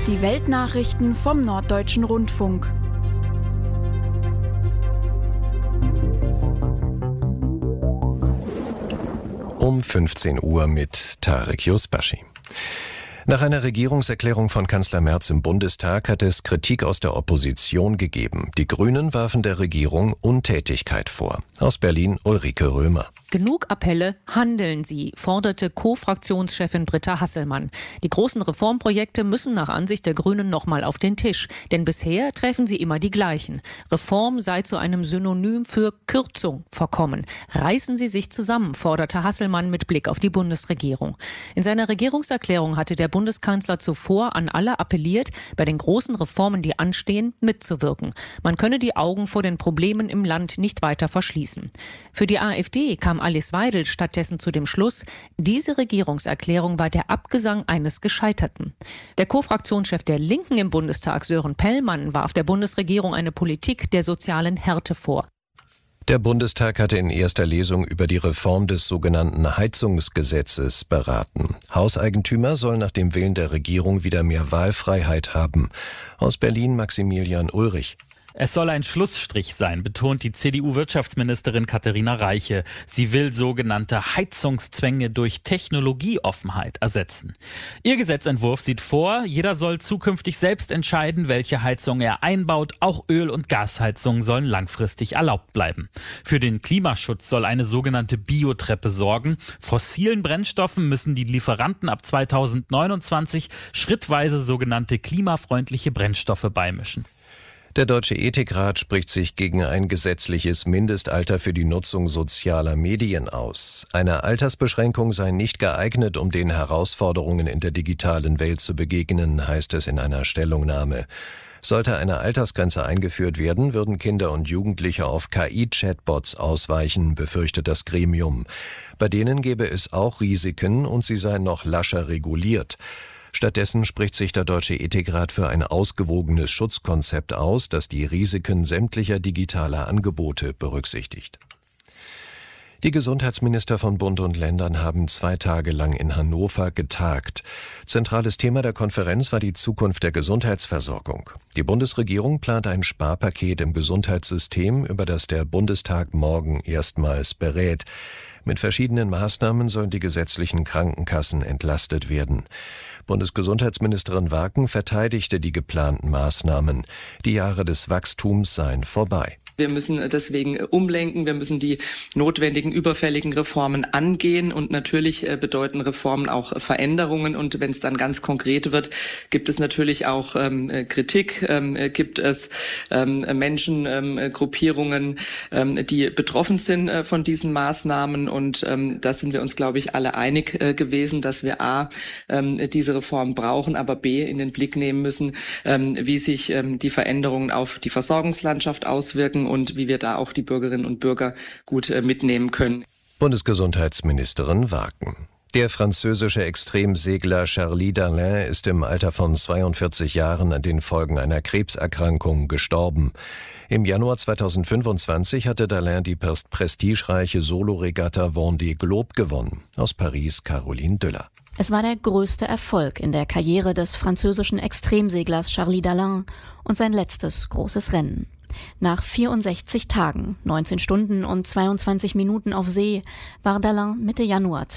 Die Weltnachrichten vom Norddeutschen Rundfunk. Um 15 Uhr mit Tarek Yusbashi. Nach einer Regierungserklärung von Kanzler Merz im Bundestag hat es Kritik aus der Opposition gegeben. Die Grünen warfen der Regierung Untätigkeit vor. Aus Berlin Ulrike Römer. Genug Appelle, handeln Sie, forderte Co-Fraktionschefin Britta Hasselmann. Die großen Reformprojekte müssen nach Ansicht der Grünen nochmal auf den Tisch. Denn bisher treffen sie immer die gleichen. Reform sei zu einem Synonym für Kürzung verkommen. Reißen Sie sich zusammen, forderte Hasselmann mit Blick auf die Bundesregierung. In seiner Regierungserklärung hatte der Bundeskanzler zuvor an alle appelliert, bei den großen Reformen, die anstehen, mitzuwirken. Man könne die Augen vor den Problemen im Land nicht weiter verschließen. Für die AfD kam Alice Weidel stattdessen zu dem Schluss, diese Regierungserklärung war der Abgesang eines Gescheiterten. Der Co-Fraktionschef der Linken im Bundestag, Sören Pellmann, warf der Bundesregierung eine Politik der sozialen Härte vor. Der Bundestag hatte in erster Lesung über die Reform des sogenannten Heizungsgesetzes beraten. Hauseigentümer sollen nach dem Willen der Regierung wieder mehr Wahlfreiheit haben. Aus Berlin Maximilian Ulrich. Es soll ein Schlussstrich sein, betont die CDU-Wirtschaftsministerin Katharina Reiche. Sie will sogenannte Heizungszwänge durch Technologieoffenheit ersetzen. Ihr Gesetzentwurf sieht vor, jeder soll zukünftig selbst entscheiden, welche Heizung er einbaut. Auch Öl- und Gasheizungen sollen langfristig erlaubt bleiben. Für den Klimaschutz soll eine sogenannte Biotreppe sorgen. Fossilen Brennstoffen müssen die Lieferanten ab 2029 schrittweise sogenannte klimafreundliche Brennstoffe beimischen. Der Deutsche Ethikrat spricht sich gegen ein gesetzliches Mindestalter für die Nutzung sozialer Medien aus. Eine Altersbeschränkung sei nicht geeignet, um den Herausforderungen in der digitalen Welt zu begegnen, heißt es in einer Stellungnahme. Sollte eine Altersgrenze eingeführt werden, würden Kinder und Jugendliche auf KI-Chatbots ausweichen, befürchtet das Gremium. Bei denen gäbe es auch Risiken und sie seien noch lascher reguliert. Stattdessen spricht sich der Deutsche Ethikrat für ein ausgewogenes Schutzkonzept aus, das die Risiken sämtlicher digitaler Angebote berücksichtigt. Die Gesundheitsminister von Bund und Ländern haben 2 Tage lang in Hannover getagt. Zentrales Thema der Konferenz war die Zukunft der Gesundheitsversorgung. Die Bundesregierung plant ein Sparpaket im Gesundheitssystem, über das der Bundestag morgen erstmals berät. Mit verschiedenen Maßnahmen sollen die gesetzlichen Krankenkassen entlastet werden. Bundesgesundheitsministerin Waken verteidigte die geplanten Maßnahmen. Die Jahre des Wachstums seien vorbei. Wir müssen deswegen umlenken, wir müssen die notwendigen, überfälligen Reformen angehen und natürlich bedeuten Reformen auch Veränderungen und wenn es dann ganz konkret wird, gibt es natürlich auch Kritik, gibt es Menschen, Gruppierungen, die betroffen sind von diesen Maßnahmen und da sind wir uns, glaube ich, alle einig gewesen, dass wir A, diese Reform brauchen, aber B, in den Blick nehmen müssen, wie sich die Veränderungen auf die Versorgungslandschaft auswirken und wie wir da auch die Bürgerinnen und Bürger gut mitnehmen können. Bundesgesundheitsministerin Waken. Der französische Extremsegler Charlie Dalin ist im Alter von 42 Jahren an den Folgen einer Krebserkrankung gestorben. Im Januar 2025 hatte Dalin die prestigereiche Soloregatta Vendée Globe gewonnen. Aus Paris Caroline Düller. Es war der größte Erfolg in der Karriere des französischen Extremseglers Charlie Dalin und sein letztes großes Rennen. Nach 64 Tagen, 19 Stunden und 22 Minuten auf See war Dalin Mitte Januar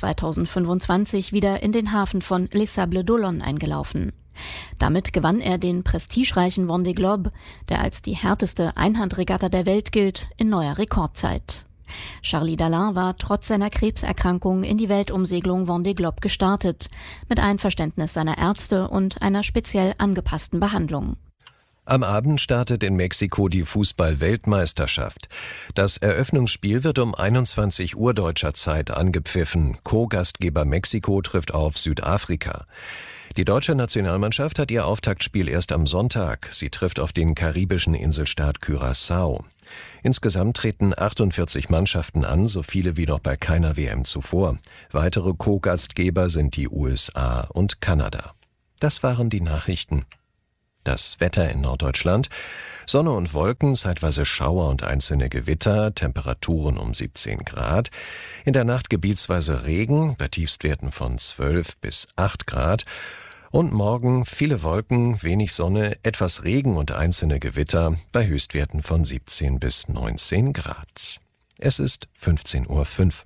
2025 wieder in den Hafen von Les Sables d'Olonne eingelaufen. Damit gewann er den prestigereichen Vendée Globe, der als die härteste Einhandregatta der Welt gilt, in neuer Rekordzeit. Charlie Dalin war trotz seiner Krebserkrankung in die Weltumsegelung Vendée Globe gestartet, mit Einverständnis seiner Ärzte und einer speziell angepassten Behandlung. Am Abend startet in Mexiko die Fußball-Weltmeisterschaft. Das Eröffnungsspiel wird um 21 Uhr deutscher Zeit angepfiffen. Co-Gastgeber Mexiko trifft auf Südafrika. Die deutsche Nationalmannschaft hat ihr Auftaktspiel erst am Sonntag. Sie trifft auf den karibischen Inselstaat Curaçao. Insgesamt treten 48 Mannschaften an, so viele wie noch bei keiner WM zuvor. Weitere Co-Gastgeber sind die USA und Kanada. Das waren die Nachrichten. Das Wetter in Norddeutschland. Sonne und Wolken, zeitweise Schauer und einzelne Gewitter, Temperaturen um 17 Grad. In der Nacht gebietsweise Regen, bei Tiefstwerten von 12 bis 8 Grad. Und morgen viele Wolken, wenig Sonne, etwas Regen und einzelne Gewitter bei Höchstwerten von 17 bis 19 Grad. Es ist 15:05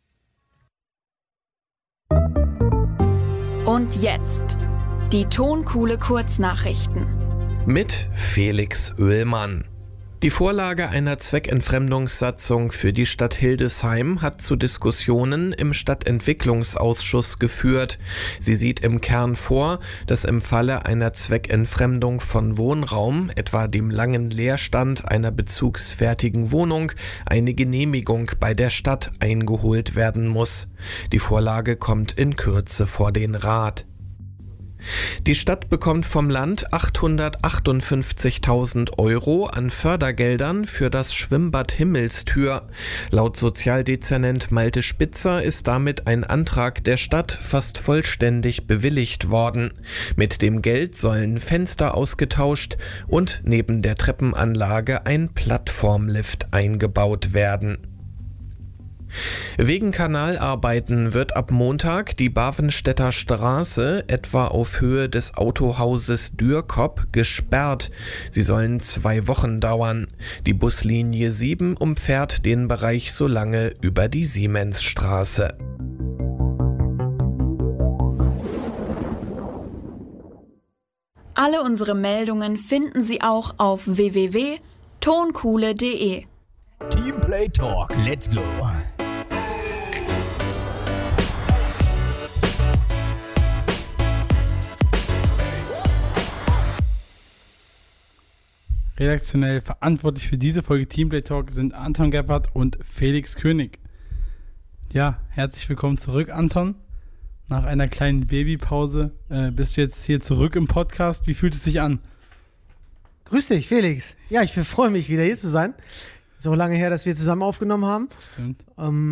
Uhr. Und jetzt die Tonkuhle Kurznachrichten. Mit Felix Oehlmann. Die Vorlage einer Zweckentfremdungssatzung für die Stadt Hildesheim hat zu Diskussionen im Stadtentwicklungsausschuss geführt. Sie sieht im Kern vor, dass im Falle einer Zweckentfremdung von Wohnraum, etwa dem langen Leerstand einer bezugsfertigen Wohnung, eine Genehmigung bei der Stadt eingeholt werden muss. Die Vorlage kommt in Kürze vor den Rat. Die Stadt bekommt vom Land 858.000 € an Fördergeldern für das Schwimmbad Himmelstür. Laut Sozialdezernent Malte Spitzer ist damit ein Antrag der Stadt fast vollständig bewilligt worden. Mit dem Geld sollen Fenster ausgetauscht und neben der Treppenanlage ein Plattformlift eingebaut werden. Wegen Kanalarbeiten wird ab Montag die Bavenstädter Straße etwa auf Höhe des Autohauses Dürkop gesperrt. Sie sollen 2 Wochen dauern. Die Buslinie 7 umfährt den Bereich so lange über die Siemensstraße. Alle unsere Meldungen finden Sie auch auf www.tonkuhle.de. Teamplay Talk, let's go! Redaktionell verantwortlich für diese Folge Teamplay Talk sind Anton Gebhardt und Felix König. Ja, herzlich willkommen zurück, Anton. Nach einer kleinen Babypause bist du jetzt hier zurück im Podcast. Wie fühlt es sich an? Grüß dich, Felix. Ja, ich freue mich, wieder hier zu sein. So lange her, dass wir zusammen aufgenommen haben. Stimmt.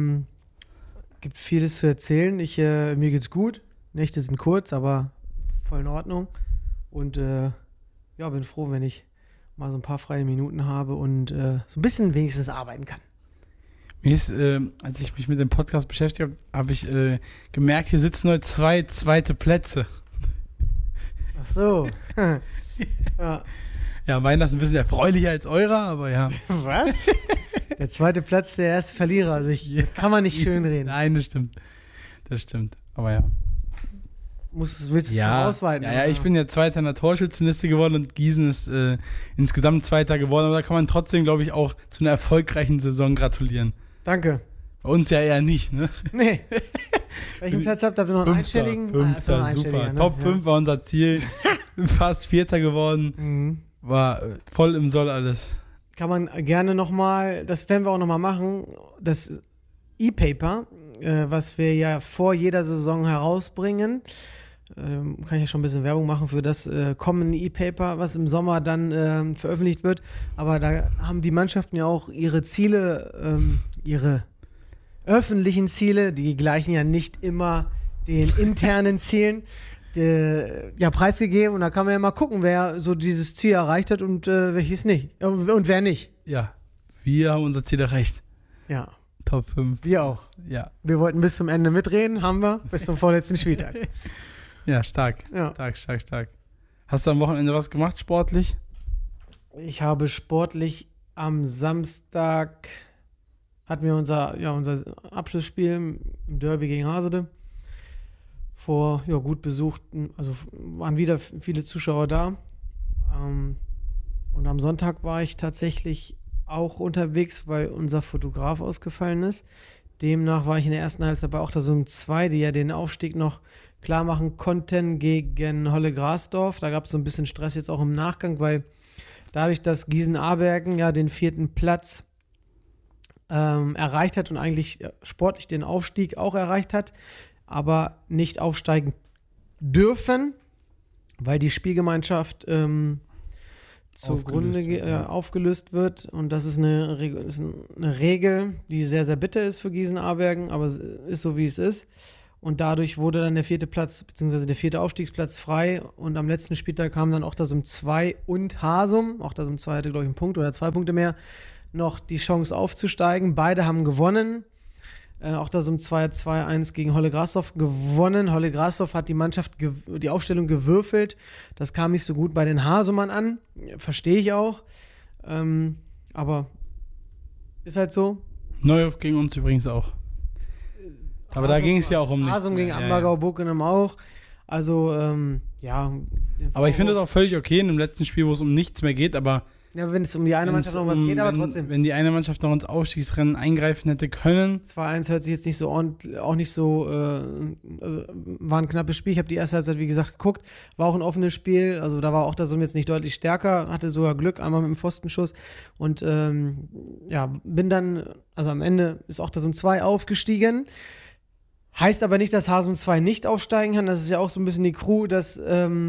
Gibt vieles zu erzählen. Mir geht's gut. Nächte sind kurz, aber voll in Ordnung. Und bin froh, wenn ich mal so ein paar freie Minuten habe und so ein bisschen wenigstens arbeiten kann. Mir ist, als ich mich mit dem Podcast beschäftigt habe, habe ich gemerkt, hier sitzen heute 2 zweite Plätze. Ach so. Ja. Ja, meiner ist ein bisschen erfreulicher als eurer, aber ja. Was? Der zweite Platz, der erste Verlierer. Also kann man nicht schön reden. Nein, das stimmt. Das stimmt. Aber ja. Willst du es noch ausweiten? Ja, ich bin ja Zweiter in der Torschützenliste geworden und Gießen ist insgesamt Zweiter geworden. Aber da kann man trotzdem, glaube ich, auch zu einer erfolgreichen Saison gratulieren. Danke. Bei uns ja eher nicht, ne? Nee. Welchen Platz habt ihr? Habt ihr noch einen einstelligen? Fünfter, super. Ne? Top 5 war unser Ziel. Fast Vierter geworden. Mhm. War voll im Soll alles. Kann man gerne nochmal, das werden wir auch nochmal machen, das E-Paper, was wir ja vor jeder Saison herausbringen, kann ich ja schon ein bisschen Werbung machen für das kommende E-Paper, was im Sommer dann veröffentlicht wird. Aber da haben die Mannschaften ja auch ihre Ziele, ihre öffentlichen Ziele, die gleichen ja nicht immer den internen Zielen, preisgegeben. Und da kann man ja mal gucken, wer so dieses Ziel erreicht hat und welches nicht. Und wer nicht. Ja, wir haben unser Ziel erreicht. Ja. Top 5. Wir auch. Ja. Wir wollten bis zum Ende mitreden, haben wir, bis zum vorletzten Spieltag. Ja, stark. Ja. Stark. Hast du am Wochenende was gemacht, sportlich? Ich habe sportlich am Samstag, hatten wir unser Abschlussspiel im Derby gegen Hasede. Vor gut besuchten, also waren wieder viele Zuschauer da. Und am Sonntag war ich tatsächlich auch unterwegs, weil unser Fotograf ausgefallen ist. Demnach war ich in der ersten Halbzeit bei Ochtersunde 2, die ja den Aufstieg noch klar machen konnten gegen Holle Grasdorf. Da gab es so ein bisschen Stress jetzt auch im Nachgang, weil dadurch, dass Gießen-Abergen ja den 4. Platz erreicht hat und eigentlich sportlich den Aufstieg auch erreicht hat, aber nicht aufsteigen dürfen, weil die Spielgemeinschaft zugrunde aufgelöst wird. Und das ist eine Regel, die sehr, sehr bitter ist für Gießen-Abergen, aber es ist so, wie es ist. Und dadurch wurde dann der 4. Platz, beziehungsweise der 4. Aufstiegsplatz frei. Und am letzten Spieltag kamen dann Ochtersum 2 und Hasum. Ochtersum 2 hatte, glaube ich, einen Punkt oder 2 Punkte mehr, noch die Chance aufzusteigen. Beide haben gewonnen. Auch da so ein 2-2-1 gegen Holle Grashoff gewonnen. Holle Grashoff hat die Aufstellung gewürfelt. Das kam nicht so gut bei den Hasemann an. Verstehe ich auch. Aber ist halt so. Neuhof gegen uns übrigens auch. Aber da ging es ja auch um nichts. Hasum gegen Ambergau, Bockenheim auch. Also, ja. Aber ich finde es auch völlig okay in dem letzten Spiel, wo es um nichts mehr geht, aber ja, wenn es um die eine Mannschaft noch was geht, aber trotzdem. Wenn die eine Mannschaft noch ins Aufstiegsrennen eingreifen hätte können. 2-1 hört sich jetzt nicht so auch nicht so, also war ein knappes Spiel. Ich habe die erste Halbzeit, wie gesagt, geguckt. War auch ein offenes Spiel. Also da war auch der Sum jetzt nicht deutlich stärker. Hatte sogar Glück, einmal mit dem Pfostenschuss. Und ja, bin dann, also am Ende ist auch der Sum 2 aufgestiegen. Heißt aber nicht, dass Hasum 2 nicht aufsteigen kann. Das ist ja auch so ein bisschen die Crew, dass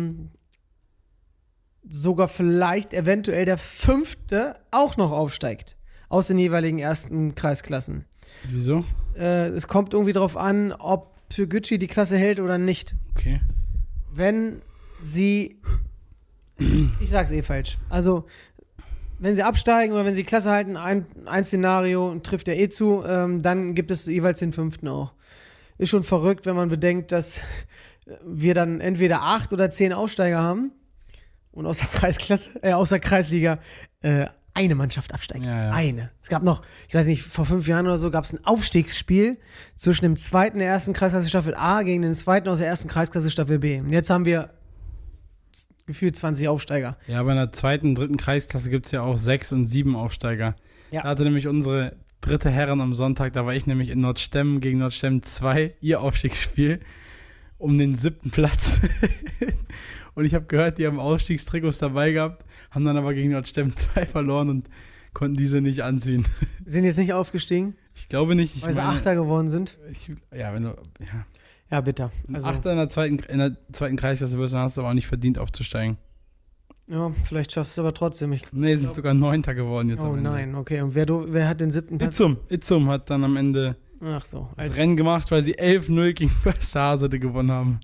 sogar vielleicht eventuell der 5. auch noch aufsteigt. Aus den jeweiligen ersten Kreisklassen. Wieso? Es kommt irgendwie drauf an, ob Türgücü die Klasse hält oder nicht. Okay. Wenn sie, ich sag's falsch, also wenn sie absteigen oder wenn sie die Klasse halten, ein Szenario trifft ja zu, dann gibt es jeweils den 5. auch. Ist schon verrückt, wenn man bedenkt, dass wir dann entweder 8 oder 10 Aufsteiger haben und aus der Kreisliga eine Mannschaft absteigt. Ja. Eine. Es gab noch, ich weiß nicht, vor 5 Jahren oder so gab es ein Aufstiegsspiel zwischen dem 2. der 1. Kreisklasse Staffel A gegen den 2. aus der 1. Kreisklasse Staffel B. Und jetzt haben wir gefühlt 20 Aufsteiger. Ja, aber in der 2. und 3. Kreisklasse gibt es ja auch 6 und 7 Aufsteiger. Ja. Da hatte nämlich unsere 3. Herren am Sonntag, da war ich nämlich in Nordstemmen gegen Nordstemmen 2, ihr Aufstiegsspiel, um den 7. Platz. Und ich habe gehört, die haben Ausstiegstrikots dabei gehabt, haben dann aber gegen Nordstemmen 2 verloren und konnten diese nicht anziehen. Sind jetzt nicht aufgestiegen? Ich glaube nicht. Weil sie Achter geworden sind? Ja, bitter. Also, Achter in der zweiten Kreisklasse wirst, dann hast du aber auch nicht verdient aufzusteigen. Ja, vielleicht schaffst du es aber trotzdem. Sind sogar 9. geworden jetzt. Oh nein, okay. Und wer hat den 7. Platz? Itzum hat dann am Ende das Rennen gemacht, weil sie 11-0 gegen Hasede gewonnen haben.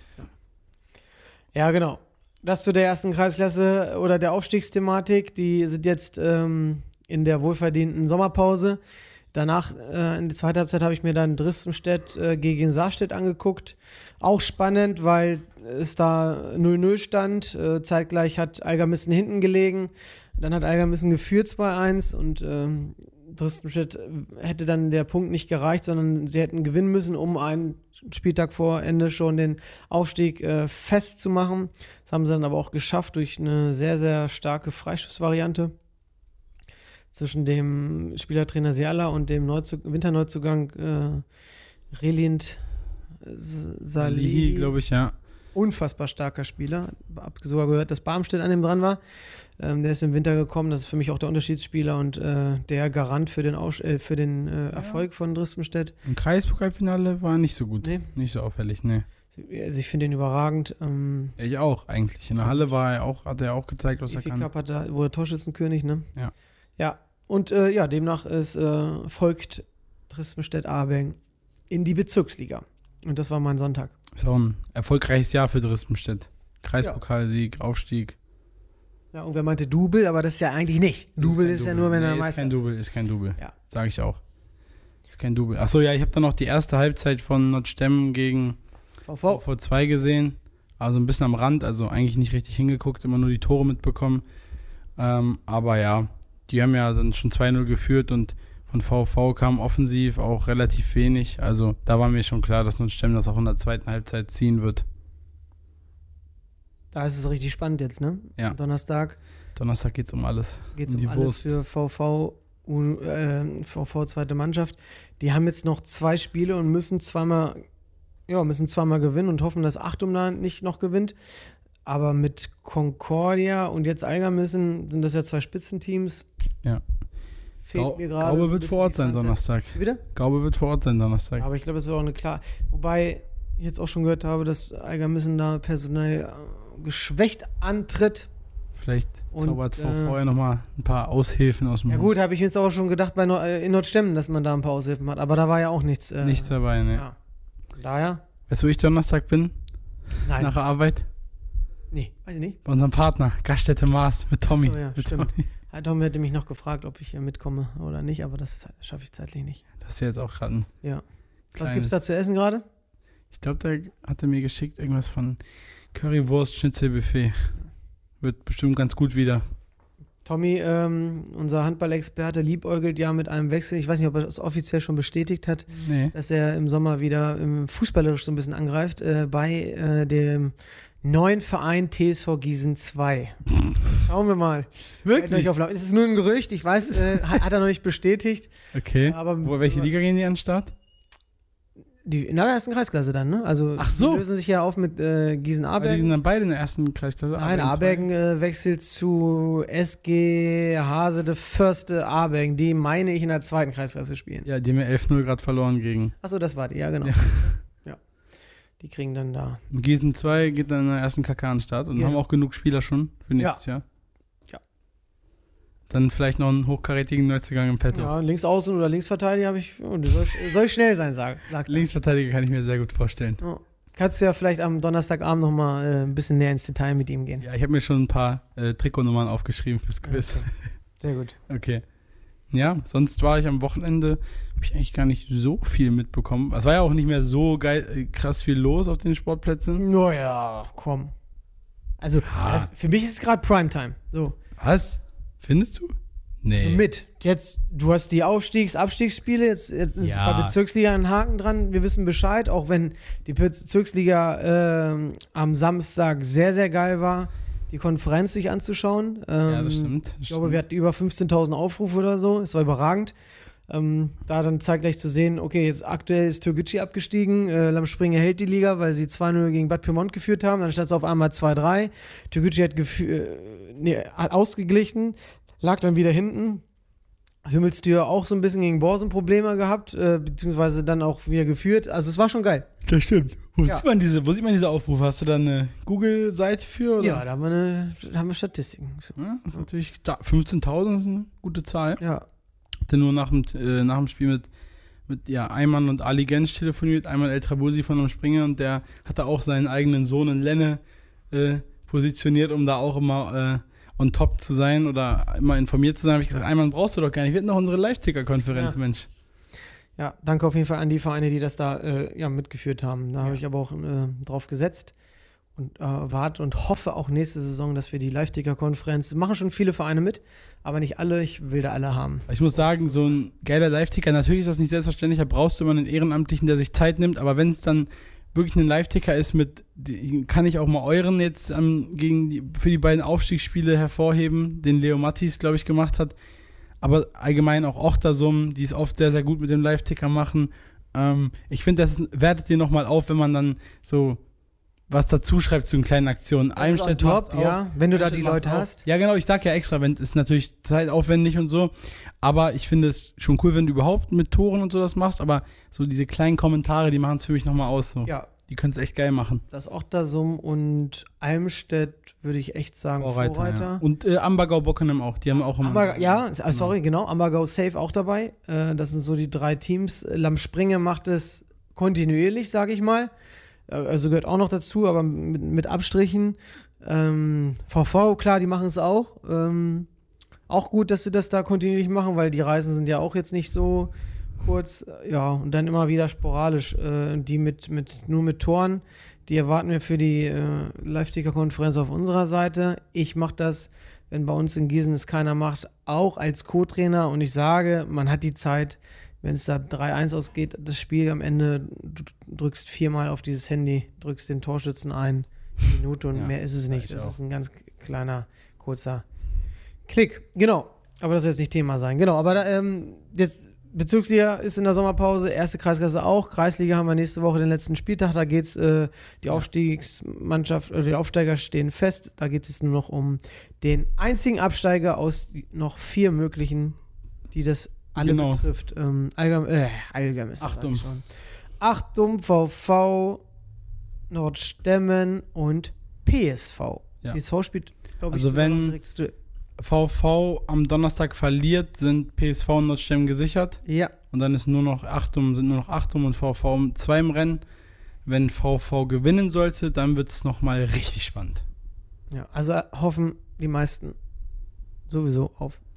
Ja, genau. Das zu der ersten Kreisklasse oder der Aufstiegsthematik. Die sind jetzt in der wohlverdienten Sommerpause. Danach, in der zweiten Halbzeit, habe ich mir dann Drissenstedt gegen Saarstedt angeguckt. Auch spannend, weil es da 0-0 stand. Zeitgleich hat Algermissen hinten gelegen. Dann hat Algermissen geführt 2-1 und Drissenstedt hätte dann der Punkt nicht gereicht, sondern sie hätten gewinnen müssen, um einen Spieltag vor Ende schon den Aufstieg festzumachen. Das haben sie dann aber auch geschafft durch eine sehr, sehr starke Freischussvariante zwischen dem Spielertrainer Seala und dem Winterneuzugang Relind Salih, glaube ich, ja. Unfassbar starker Spieler. Hab sogar gehört, dass Barmstedt an dem dran war. Der ist im Winter gekommen. Das ist für mich auch der Unterschiedsspieler und der Garant für den Erfolg von Drispenstedt. Im Kreispokalfinale war nicht so gut. Nee. Nicht so auffällig, nee. Also ich finde ihn überragend. Ich auch, eigentlich. In der Halle hat er auch gezeigt, was er kann. Cup wurde Torschützenkönig, ne? Ja. Ja. Und demnach folgt Drispenstedt-Abeng in die Bezirksliga. Und das war mein Sonntag. Ist auch ein erfolgreiches Jahr für Drispenstedt. Kreispokalsieg, Aufstieg. Ja, und wer meinte Double, aber das ist ja eigentlich nicht. Double ist ja nur, wenn er Meister ist. Ist kein Double. Ja. Sage ich auch. Ist kein Double. Achso, ja, ich habe dann noch die erste Halbzeit von Nordstemmen gegen VV2 gesehen. Also ein bisschen am Rand, also eigentlich nicht richtig hingeguckt, immer nur die Tore mitbekommen. Aber ja, die haben ja dann schon 2-0 geführt und von VV kam offensiv auch relativ wenig. Also da war mir schon klar, dass Nordstemmen das auch in der zweiten Halbzeit ziehen wird. Da ist es richtig spannend jetzt, ne? Ja. Donnerstag geht es um alles. Geht es um alles für VV 2. Mannschaft. Die haben jetzt noch 2 Spiele und müssen zweimal gewinnen und hoffen, dass Achtum da nicht noch gewinnt. Aber mit Concordia und jetzt Algermissen sind das ja 2 Spitzenteams. Ja. Fehlt mir gerade. Gaube wird vor Ort sein Donnerstag. Bitte? Gaube wird vor Ort sein Donnerstag. Aber ich glaube, es wird auch eine klar. Wobei ich jetzt auch schon gehört habe, dass Algermissen da personell geschwächt antritt. Vielleicht zaubert vorher nochmal ein paar Aushilfen aus dem Ja gut, habe ich jetzt auch schon gedacht in Nordstemmen, dass man da ein paar Aushilfen hat. Aber da war ja auch nichts. Nichts dabei, ne. Ja. Daher? Weißt du, wo ich Donnerstag bin? Nein. Nach der Arbeit? Nee, weiß ich nicht. Bei unserem Partner, Gaststätte Maas mit Tommy. Achso, ja, mit stimmt. Tommy. Tom hätte mich noch gefragt, ob ich mitkomme oder nicht, aber das schaffe ich zeitlich nicht. Das ist ja jetzt auch gerade ein Ja. Was gibt's da zu essen gerade? Ich glaube, da hat er mir geschickt irgendwas von Currywurst-Schnitzelbuffet. Wird bestimmt ganz gut wieder. Tommy, unser Handballexperte, liebäugelt ja mit einem Wechsel. Ich weiß nicht, ob er das offiziell schon bestätigt hat, dass er im Sommer wieder fußballerisch so ein bisschen angreift bei dem neuen Verein TSV Gießen 2. Schauen wir mal. Wirklich? Es ist nur ein Gerücht, ich weiß, hat er noch nicht bestätigt. Okay. Aber welche Liga gehen die an den Start? In der ersten Kreisklasse dann, ne? Also Ach so. Die lösen sich ja auf mit Gießen-Abergen. Die sind dann beide in der ersten Kreisklasse. Nein, Abergen wechselt zu SG Hase de Förste Abergen, die, meine ich, in der zweiten Kreisklasse spielen. Ja, die haben ja 11-0 gerade verloren gegen. Achso, das war die, ja genau. Ja. Die kriegen dann da. Und Gießen 2 geht dann in der ersten KK an den Start und haben auch genug Spieler schon für nächstes Jahr. Ja. Dann vielleicht noch einen hochkarätigen Neuzugang im Petto. Ja, Linksaußen oder Linksverteidiger habe ich. Soll ich schnell sein, sagt er. Linksverteidiger kann ich mir sehr gut vorstellen. Ja. Kannst du ja vielleicht am Donnerstagabend nochmal ein bisschen näher ins Detail mit ihm gehen. Ja, ich habe mir schon ein paar Trikotnummern aufgeschrieben fürs Quiz. Okay. Sehr gut. Okay. Ja, sonst war ich am Wochenende, habe ich eigentlich gar nicht so viel mitbekommen. Es war ja auch nicht mehr so geil, krass viel los auf den Sportplätzen. Naja, komm. Also, für mich ist es gerade Primetime. So. Was? Findest du? Nee. So mit. Jetzt, du hast die Abstiegsspiele, jetzt ist bei Bezirksliga ein Haken dran. Wir wissen Bescheid, auch wenn die Bezirksliga am Samstag sehr, sehr geil war, die Konferenz sich anzuschauen. Ja, das stimmt. Ich glaube, wir hatten über 15.000 Aufrufe oder so. Es war überragend. Da dann zeitgleich zu sehen, okay, jetzt aktuell ist Türkgücü abgestiegen, Lamspringe hält die Liga, weil sie 2-0 gegen Bad Pyrmont geführt haben, dann stand es auf einmal 2-3. Türkgücü hat ausgeglichen, lag dann wieder hinten. Himmelstür auch so ein bisschen gegen Borsen Probleme gehabt, beziehungsweise dann auch wieder geführt. Also es war schon geil. Das stimmt. Wo sieht man diese Aufrufe? Hast du da eine Google-Seite für? Oder? Ja, da haben wir Statistiken. So. Ja, das ist natürlich 15.000 ist eine gute Zahl. Ja. Hatte nur nach dem Spiel mit Ayman und Ali Gensch telefoniert, einmal El Trabusi von einem Springer und der hatte auch seinen eigenen Sohn in Lenne positioniert, um da auch immer on top zu sein oder immer informiert zu sein. Habe ich gesagt, Ayman brauchst du doch gar nicht, wir hatten noch unsere Live-Ticker-Konferenz, Mensch. Ja, danke auf jeden Fall an die Vereine, die das da mitgeführt haben. Da habe ich aber auch drauf gesetzt und warte und hoffe auch nächste Saison, dass wir die Live-Ticker-Konferenz, machen schon viele Vereine mit, aber nicht alle, ich will da alle haben. Ich muss sagen, so ein geiler Live-Ticker, natürlich ist das nicht selbstverständlich, da brauchst du immer einen Ehrenamtlichen, der sich Zeit nimmt, aber wenn es dann wirklich ein Live-Ticker ist kann ich auch mal euren jetzt für die beiden Aufstiegsspiele hervorheben, den Leo Mattis, glaube ich, gemacht hat, aber allgemein auch Ochtersum, die es oft sehr, sehr gut mit dem Live-Ticker machen. Ich finde, das wertet ihr nochmal auf, wenn man dann so was dazu schreibt zu den kleinen Aktionen. Einstedt top, ja, wenn du da die Leute hast. Ja, genau, ich sag ja extra, wenn es ist natürlich zeitaufwendig und so, aber ich finde es schon cool, wenn du überhaupt mit Toren und so das machst, aber so diese kleinen Kommentare, die machen es für mich nochmal aus. So. Ja. Die können es echt geil machen. Das Ochtersum und Almstedt würde ich echt sagen Vorreiter. Ja. Und Ambergau-Bockenem auch, die haben auch immer. Genau, Ambergau safe auch dabei. Das sind so die 3 Teams. Lamspringe macht es kontinuierlich, sage ich mal. Also gehört auch noch dazu, aber mit Abstrichen. VV, klar, die machen es auch. Auch gut, dass sie das da kontinuierlich machen, weil die Reisen sind ja auch jetzt nicht so kurz. Ja, und dann immer wieder sporadisch. Die nur mit Toren, die erwarten wir für die Live-Ticker-Konferenz auf unserer Seite. Ich mache das, wenn bei uns in Gießen es keiner macht, auch als Co-Trainer. Und ich sage, man hat die Zeit, wenn es da 3-1 ausgeht, das Spiel am Ende, du drückst 4-mal auf dieses Handy, drückst den Torschützen ein, Minute und mehr ist es nicht. Das ist ein ganz kleiner, kurzer Klick. Genau, aber das soll jetzt nicht Thema sein. Genau, aber jetzt Bezirksliga ist in der Sommerpause, erste Kreisklasse auch. Kreisliga haben wir nächste Woche den letzten Spieltag, da geht's, die Aufstiegsmannschaft, oder die Aufsteiger stehen fest, da geht es jetzt nur noch um den einzigen Absteiger aus noch 4 möglichen, die das alle betrifft. Allgäu ist das schon. Achtung, VV, Nordstemmen und PSV. Ja. PSV spielt, glaube ich, also wenn VV am Donnerstag verliert, sind PSV und Nordstemmen gesichert. Ja. Und dann sind nur noch Achtung und VV 2 im Rennen. Wenn VV gewinnen sollte, dann wird es nochmal richtig spannend. Ja, also hoffen die meisten sowieso auf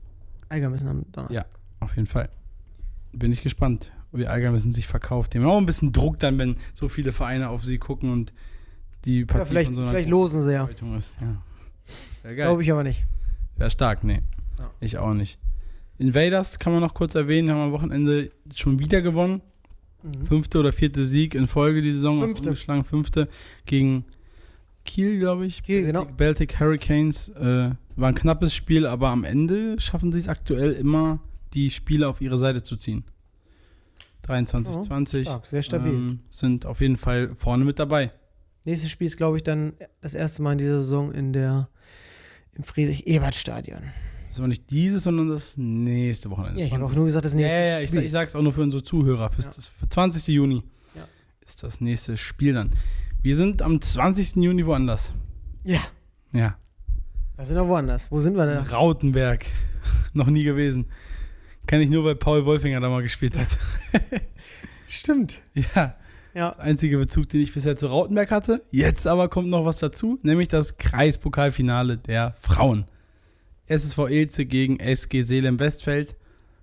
Eigermessen am Donnerstag. Ja, auf jeden Fall. Bin ich gespannt, wie Eigermessen sich verkauft. Die haben auch ein bisschen Druck dann, wenn so viele Vereine auf sie gucken und die Partie vielleicht, von so einer vielleicht losen sie ja. ist. Ja. Wäre geil. Glaube ich aber nicht. Wäre stark, nee. Ja. Ich auch nicht. Invaders kann man noch kurz erwähnen, haben am Wochenende schon wieder gewonnen. 5. oder 4. Sieg in Folge die Saison. 5. Ungeschlagen 5. gegen Kiel, glaube ich. Kiel, genau. Baltic Hurricanes. War ein knappes Spiel, aber am Ende schaffen sie es aktuell immer, die Spiele auf ihre Seite zu ziehen. 23-20. Stark, sehr stabil. Sind auf jeden Fall vorne mit dabei. Nächstes Spiel ist, glaube ich, dann das erste Mal in dieser Saison im Friedrich-Ebert-Stadion. Das ist aber nicht dieses, sondern das nächste Wochenende. Ja, ich habe auch nur gesagt, das nächste Spiel. Ich sage es auch nur für unsere Zuhörer. Für 20. Juni ist das nächste Spiel dann. Wir sind am 20. Juni woanders. Ja. Ja. Da sind wir woanders. Wo sind wir denn? Rautenberg. Noch nie gewesen. Kenne ich nur, weil Paul Wolfinger da mal gespielt hat. Stimmt. Ja. Der einzige Bezug, den ich bisher zu Rautenberg hatte. Jetzt aber kommt noch was dazu, nämlich das Kreispokalfinale der Frauen. SSV Ilze gegen SG Seelem-Westfeld.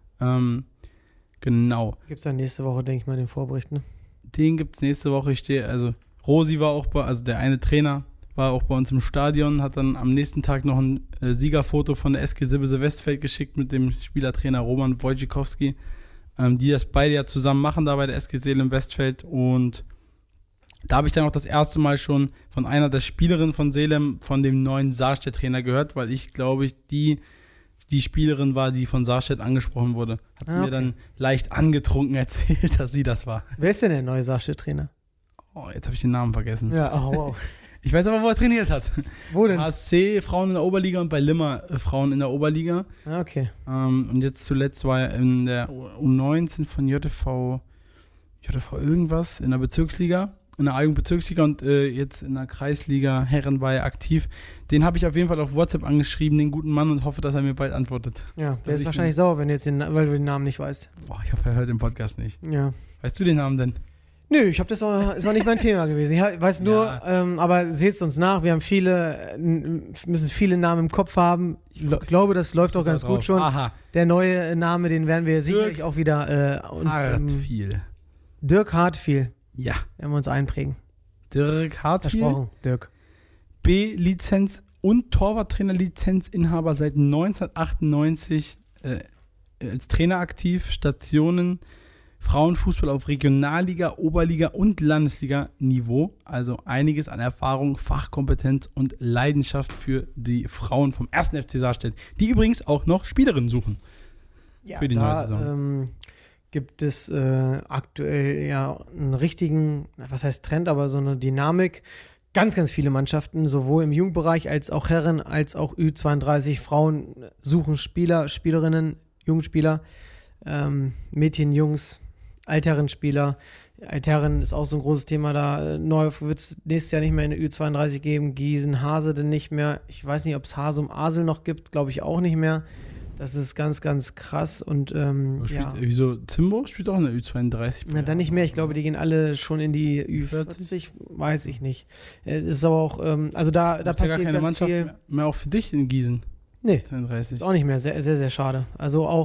Genau. Gibt es dann nächste Woche, denke ich mal, den Vorbericht, ne? Den gibt es nächste Woche. Rosi war auch der eine Trainer, war auch bei uns im Stadion, hat dann am nächsten Tag noch ein Siegerfoto von der SG Sibbese-Westfeld geschickt mit dem Spielertrainer Roman Wojciechowski, die das beide ja zusammen machen, da bei der SG Seelem-Westfeld. Und da habe ich dann auch das erste Mal schon von einer der Spielerinnen von Seelem, von dem neuen Saarstedt-Trainer gehört, weil ich, glaube ich, die Spielerin war, die von Saarstedt angesprochen wurde. Hat sie mir dann leicht angetrunken erzählt, dass sie das war. Wer ist denn der neue Saarstedt-Trainer? Oh, jetzt habe ich den Namen vergessen. Ja, wow. Ich weiß aber, wo er trainiert hat. Wo denn? HSC, Frauen in der Oberliga und bei Limmer Frauen in der Oberliga. Okay. Und jetzt zuletzt war er in der U19 von JV irgendwas, in der Bezirksliga, in der eigenen Bezirksliga und jetzt in der Kreisliga Herren war er aktiv. Den habe ich auf jeden Fall auf WhatsApp angeschrieben, den guten Mann, und hoffe, dass er mir bald antwortet. Ja, der ist wahrscheinlich sauer, weil du den Namen nicht weißt. Boah, ich hoffe, er hört den Podcast nicht. Ja. Weißt du den Namen denn? Nö, ist auch nicht mein Thema gewesen. Ich weiß nur, aber seht es uns nach, wir haben müssen viele Namen im Kopf haben. Ich glaube, das läuft auch ganz gut schon. Aha. Der neue Name, den werden wir sicherlich auch wieder uns... Dirk Hartfiel. Ja. Werden wir uns einprägen. Dirk Hartfiel. Versprochen, Dirk. B-Lizenz und Torwarttrainerlizenzinhaber seit 1998 als Trainer aktiv, Stationen Frauenfußball auf Regionalliga, Oberliga und Landesliga-Niveau. Also einiges an Erfahrung, Fachkompetenz und Leidenschaft für die Frauen vom 1. FC Saarstedt, die übrigens auch noch Spielerinnen suchen für die neue Saison. Gibt es aktuell ja einen richtigen, was heißt Trend, aber so eine Dynamik. Ganz, ganz viele Mannschaften, sowohl im Jugendbereich als auch Herren, als auch Ü32 Frauen suchen Spieler, Spielerinnen, Jugendspieler, Mädchen, Jungs, Altherrenspieler. Altherren ist auch so ein großes Thema da. Neuhof wird es nächstes Jahr nicht mehr in der Ü32 geben, Gießen, Hasede nicht mehr. Ich weiß nicht, ob es Hasum Asel noch gibt, glaube ich auch nicht mehr. Das ist ganz, ganz krass. Und wieso Zimbo spielt auch in der Ü32? Na, dann nicht mehr. Ich glaube, die gehen alle schon in die Ü40, weiß ich nicht. Ist aber auch, also da passiert ja gar keine ganz Mannschaft viel. Mehr auch für dich in Gießen. Nee, 32. ist auch nicht mehr. Sehr, sehr, sehr schade. Also auch,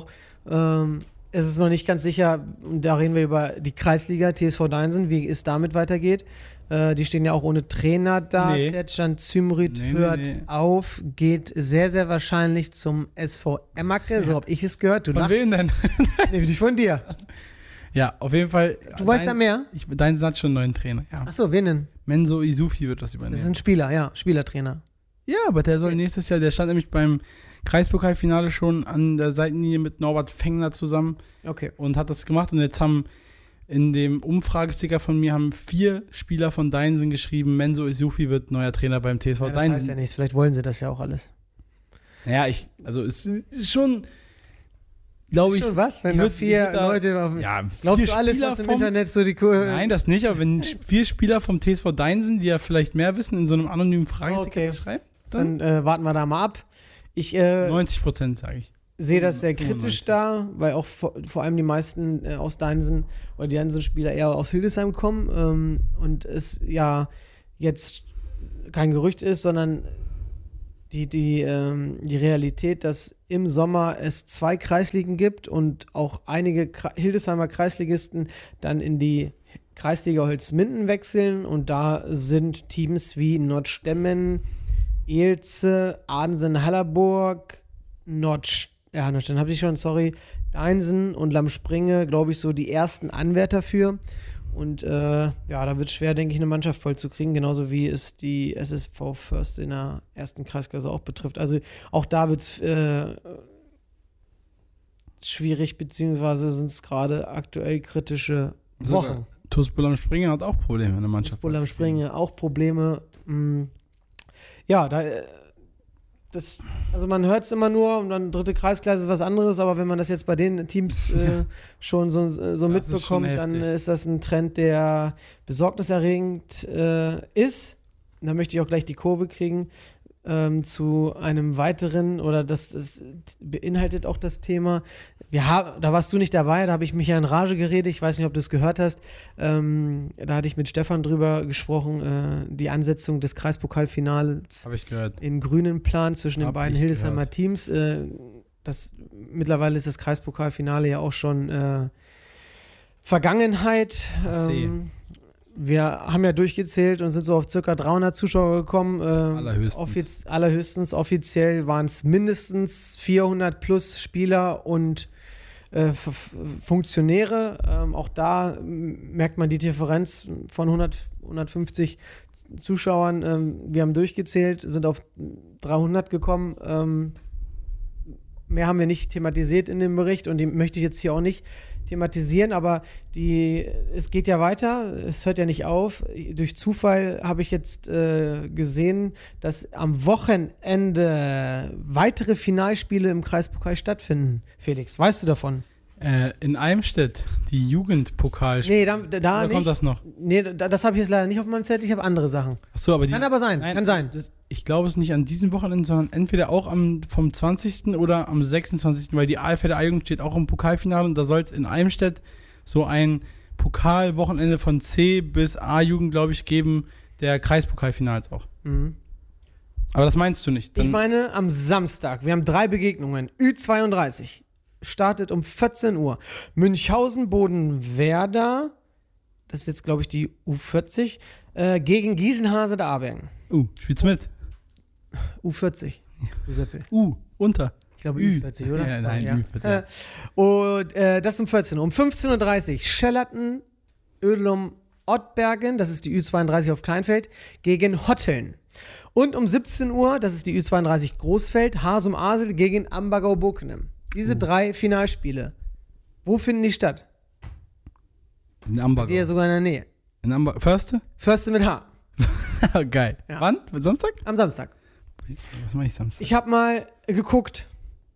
es ist noch nicht ganz sicher, da reden wir über die Kreisliga, TSV Deinsen, wie es damit weitergeht. Die stehen ja auch ohne Trainer da. Nee. Sercan Zümrüt hört auf, geht sehr, sehr wahrscheinlich zum SV Emmacke, so habe ich es gehört. Von wem denn? Nee, nicht von dir. Ja, auf jeden Fall. Du weißt da mehr? Dein hat schon einen neuen Trainer, ja. Achso, wen denn? Menzo Isufi wird das übernehmen. Das ist ein Spieler, ja, Spielertrainer. Ja, aber der soll nächstes Jahr, der stand nämlich beim Kreispokalfinale schon an der Seitenlinie mit Norbert Fengler zusammen. Okay. Und hat das gemacht. Und jetzt haben in dem Umfragesticker von mir 4 Spieler von Deinsen geschrieben, Menzo Isufi wird neuer Trainer beim TSV das Deinsen. Das heißt ja nichts, vielleicht wollen sie das ja auch alles. Naja, es ist schon, glaube ich. Schon was? Wenn wir 4 Leute auf. Ja, glaubst du alles, was im Internet so die Kurve. Nein, das nicht, aber wenn 4 Spieler vom TSV Deinsen, die ja vielleicht mehr wissen, in so einem anonymen Fragesticker schreiben, dann warten wir da mal ab. 90%, sage ich. Sehe das sehr kritisch da, weil auch vor allem die meisten aus Deinsen oder die Deinsen-Spieler eher aus Hildesheim kommen und es ja jetzt kein Gerücht ist, sondern die Realität, dass im Sommer es 2 Kreisligen gibt und auch einige Hildesheimer Kreisligisten dann in die Kreisliga Holzminden wechseln und da sind Teams wie Nordstemmen, Elze, Adensen-Hallerburg, Nordstetten habe ich schon, sorry, Deinsen und Lammspringe, glaube ich, so die ersten Anwärter für. Und da wird es schwer, denke ich, eine Mannschaft voll zu kriegen, genauso wie es die SSV Förste in der ersten Kreisklasse auch betrifft. Also auch da wird es schwierig, beziehungsweise sind es gerade aktuell kritische Wochen. TuS Lammspringe hat auch Probleme in der Mannschaft. TuS Lammspringe auch Probleme. Ja, also man hört es immer nur und dann 3. Kreisklasse ist was anderes, aber wenn man das jetzt bei den Teams schon so mitbekommt, dann ist das ein Trend, der besorgniserregend ist. Da möchte ich auch gleich die Kurve kriegen zu einem weiteren, oder das beinhaltet auch das Thema. Da warst du nicht dabei, da habe ich mich ja in Rage geredet, ich weiß nicht, ob du es gehört hast. Da hatte ich mit Stefan drüber gesprochen, die Ansetzung des Kreispokalfinals in grünen Plan zwischen den beiden Hildesheimer Teams. Mittlerweile ist das Kreispokalfinale ja auch schon Vergangenheit. Wir haben ja durchgezählt und sind so auf ca. 300 Zuschauer gekommen. Allerhöchstens. Offiziell waren es mindestens 400 plus Spieler und Funktionäre. Auch da merkt man die Differenz von 150 Zuschauern. Wir haben durchgezählt, sind auf 300 gekommen. Mehr haben wir nicht thematisiert in dem Bericht und die möchte ich jetzt hier auch nicht thematisieren, aber es geht ja weiter, es hört ja nicht auf. Durch Zufall habe ich jetzt gesehen, dass am Wochenende weitere Finalspiele im Kreispokal stattfinden. Felix, weißt du davon? In Eimstedt, die Jugendpokalspiele. Nee, da nicht. Kommt das noch? Nee, das habe ich jetzt leider nicht auf meinem Zettel, ich habe andere Sachen. Achso, aber kann aber sein, kann sein. Ich glaube es nicht an diesem Wochenende, sondern entweder auch vom 20. oder am 26., weil die AfD der A-Jugend steht auch im Pokalfinale und da soll es in Eimstedt so ein Pokalwochenende von C bis A-Jugend, glaube ich, geben, der Kreispokalfinals auch. Mhm. Aber das meinst du nicht? Ich meine am Samstag, wir haben 3 Begegnungen, Ü32 startet um 14 Uhr. Münchhausen-Bodenwerder, das ist jetzt, glaube ich, die U40, gegen Gießen-Hase der Abergen. Spielt's mit? U40. Giuseppe. Unter. Ich glaube Ü40, oder? Ja, nein, Ü40. Und das um 14 Uhr. Um 15.30 Uhr Schellerten, Ödelum, Ottbergen, das ist die Ü32 auf Kleinfeld, gegen Hotteln. Und um 17 Uhr, das ist die Ü32 Großfeld, Hasum-Asel gegen Ambergau-Burgkenem. Diese 3 Finalspiele. Wo finden die statt? In Ambergau. Die ja sogar in der Nähe. In Ambergau. Förste? Förste mit H. Geil. Ja. Wann? Samstag? Am Samstag. Was mache ich Samstag? Ich habe mal geguckt.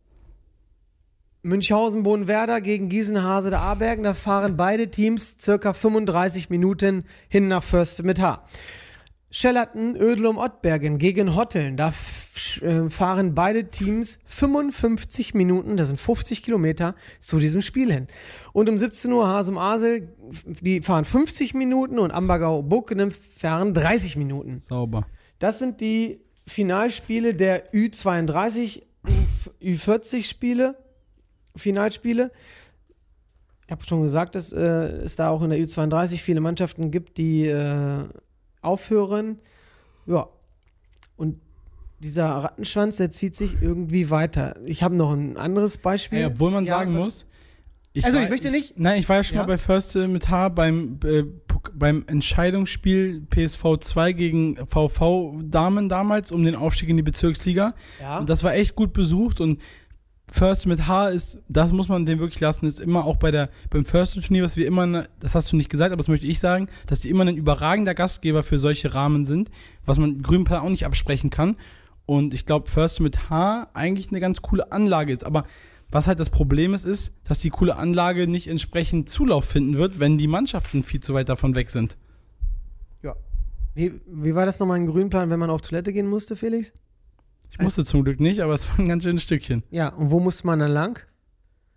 Münchhausen-Bodenwerder gegen Gießen-Hase der Abergen. Da fahren beide Teams circa 35 Minuten hin nach Förste mit H. Schellerten, Ödelum, Ottbergen gegen Hotteln. Da fahren beide Teams 55 Minuten, das sind 50 Kilometer, zu diesem Spiel hin. Und um 17 Uhr Hasum-Asel, die fahren 50 Minuten und Ambergau-Burgkenem fahren 30 Minuten. Sauber. Das sind die Finalspiele der Ü32, Ü40 Finalspiele. Ich habe schon gesagt, dass es da auch in der Ü32 viele Mannschaften gibt, die aufhören. Ja. Und dieser Rattenschwanz, der zieht sich irgendwie weiter. Ich habe noch ein anderes Beispiel. Hey, obwohl man sagen muss, ich möchte nicht. Nein, ich war ja schon mal bei Förste mit H beim Entscheidungsspiel PSV 2 gegen VV Damen damals um den Aufstieg in die Bezirksliga. Ja. Und das war echt gut besucht und Förste mit H ist, das muss man dem wirklich lassen, ist immer auch beim Förste-Turnier, was wir immer, das hast du nicht gesagt, aber das möchte ich sagen, dass die immer ein überragender Gastgeber für solche Rahmen sind, was man Grünplan auch nicht absprechen kann. Und ich glaube, Förste mit H eigentlich eine ganz coole Anlage ist. Aber was halt das Problem ist, dass die coole Anlage nicht entsprechend Zulauf finden wird, wenn die Mannschaften viel zu weit davon weg sind. Ja. Wie war das nochmal im Grünplan, wenn man auf Toilette gehen musste, Felix? Ich musste zum Glück nicht, aber es war ein ganz schönes Stückchen. Ja, und wo musste man dann lang?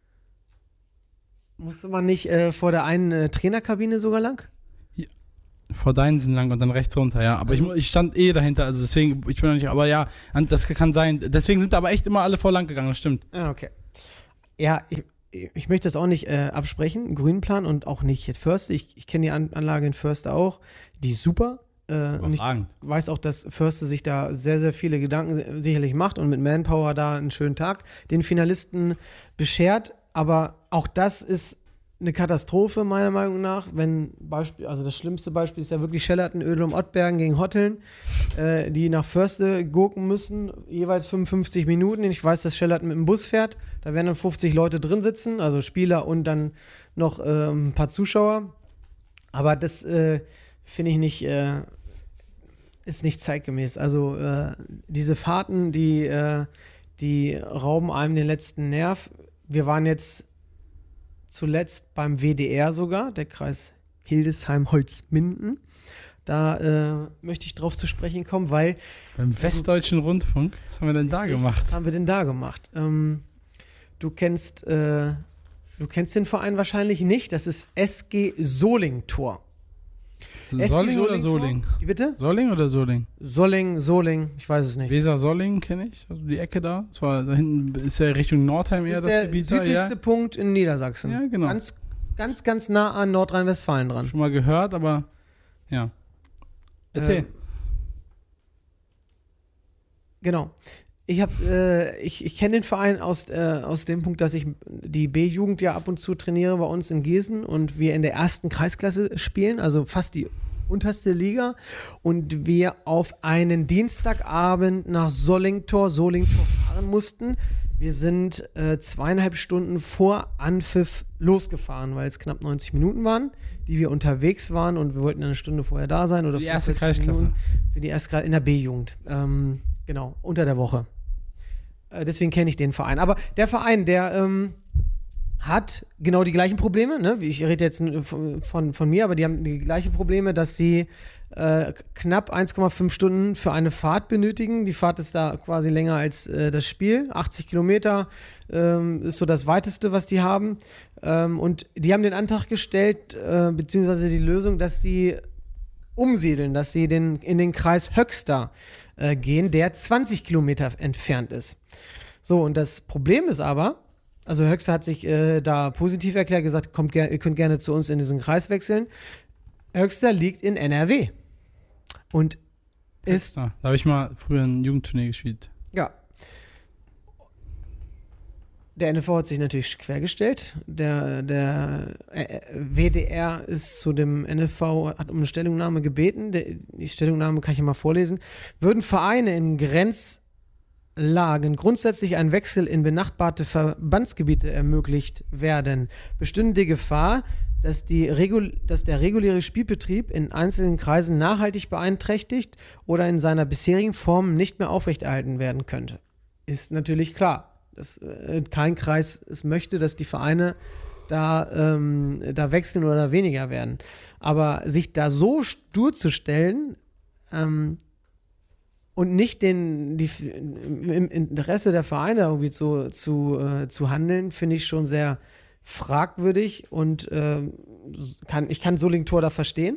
Musste man nicht vor der einen Trainerkabine sogar lang? Ja. Vor deinen sind lang und dann rechts runter, ja. Aber ich stand dahinter, also deswegen, ich bin noch nicht, aber ja, das kann sein. Deswegen sind aber echt immer alle vor lang gegangen, das stimmt. Ah, okay. Ja, ich möchte das auch nicht absprechen, Grünplan und auch nicht jetzt Förster. Ich kenne die Anlage in Förster auch, die ist super. Und ich weiß auch, dass Förster sich da sehr, sehr viele Gedanken sicherlich macht und mit Manpower da einen schönen Tag den Finalisten beschert. Aber auch das ist eine Katastrophe, meiner Meinung nach. Also das schlimmste Beispiel ist ja wirklich Schellerten, Ödelum, Ottbergen gegen Hotteln, die nach Förste gurken müssen, jeweils 55 Minuten. Ich weiß, dass Schellerten mit dem Bus fährt. Da werden dann 50 Leute drin sitzen, also Spieler und dann noch ein paar Zuschauer. Aber das finde ich nicht, ist nicht zeitgemäß. Also diese Fahrten, die rauben einem den letzten Nerv. Wir waren jetzt zuletzt beim WDR sogar, der Kreis Hildesheim-Holzminden. Da möchte ich drauf zu sprechen kommen, weil... Beim Westdeutschen Rundfunk? Was haben wir denn da gemacht? Was haben wir denn da gemacht? Du kennst den Verein wahrscheinlich nicht. Das ist SG Solingtor. Solling oder Soling? Wie bitte? Solling oder Soling? Soling, ich weiß es nicht. Weser-Solling kenne ich, also die Ecke da. Da hinten ist ja Richtung Nordheim eher das Gebiet. Das ist der südlichste Punkt in Niedersachsen. Ja, genau. Ganz nah an Nordrhein-Westfalen dran. Schon mal gehört, aber ja. Erzähl. Genau. Ich kenne den Verein aus dem Punkt, dass ich die B-Jugend ja ab und zu trainiere bei uns in Gießen und wir in der ersten Kreisklasse spielen, also fast die unterste Liga, und wir auf einen Dienstagabend nach Sollingtor fahren mussten. Wir sind 2,5 Stunden vor Anpfiff losgefahren, weil es knapp 90 Minuten waren, die wir unterwegs waren, und wir wollten eine Stunde vorher da sein. Oder die erste Kreisklasse. Für die erste Kreisklasse in der B-Jugend. Genau, unter der Woche. Deswegen kenne ich den Verein. Aber der Verein, der hat genau die gleichen Probleme. Ne? Ich rede jetzt von mir, aber die haben die gleichen Probleme, dass sie knapp 1,5 Stunden für eine Fahrt benötigen. Die Fahrt ist da quasi länger als das Spiel. 80 Kilometer ist so das Weiteste, was die haben. Und die haben den Antrag gestellt, beziehungsweise die Lösung, dass sie umsiedeln, dass sie in den Kreis Höxter gehen, der 20 Kilometer entfernt ist. So, und das Problem ist aber, also Höxter hat sich da positiv erklärt, gesagt, ihr könnt gerne zu uns in diesen Kreis wechseln. Höxter liegt in NRW. Und ist... Da habe ich mal früher ein Jugendturnier gespielt. Ja. Der NFV hat sich natürlich quergestellt. Der WDR ist zu dem NFV, hat um eine Stellungnahme gebeten. Die Stellungnahme kann ich ja mal vorlesen. Würden Vereine in Grenzlagen grundsätzlich ein Wechsel in benachbarte Verbandsgebiete ermöglicht werden, bestünde die Gefahr, dass der reguläre Spielbetrieb in einzelnen Kreisen nachhaltig beeinträchtigt oder in seiner bisherigen Form nicht mehr aufrechterhalten werden könnte. Ist natürlich klar, dass kein Kreis es möchte, dass die Vereine da wechseln oder weniger werden. Aber sich da so stur zu stellen und nicht im Interesse der Vereine irgendwie zu handeln, finde ich schon sehr fragwürdig, und ich kann Solingtor da verstehen.